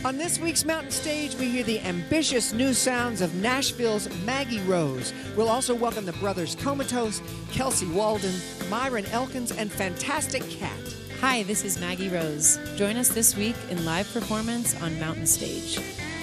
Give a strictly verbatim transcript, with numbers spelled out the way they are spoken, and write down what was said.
On this week's Mountain Stage, we hear the ambitious new sounds of Nashville's Maggie Rose. We'll also welcome the brothers Comatose, Kelsey Walden, Myron Elkins, and Fantastic Cat. Hi, this is Maggie Rose. Join us this week in live performance on Mountain Stage.